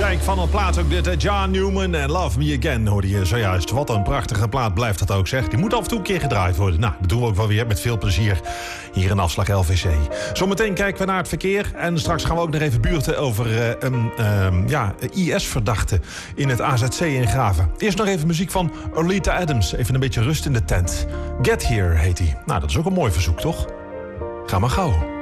Dijk van een plaat ook dit. John Newman en Love Me Again hoorde je zojuist. Wat een prachtige plaat blijft dat ook, zeg. Die moet af en toe een keer gedraaid worden. Nou, dat doen we ook wel weer met veel plezier hier in Afslag LVC. Zometeen kijken we naar het verkeer. En straks gaan we ook nog even buurten over een IS-verdachte in het AZC in Graven. Eerst nog even muziek van Oleta Adams. Even een beetje rust in de tent. Get Here heet hij. Nou, dat is ook een mooi verzoek, toch? Ga maar gauw.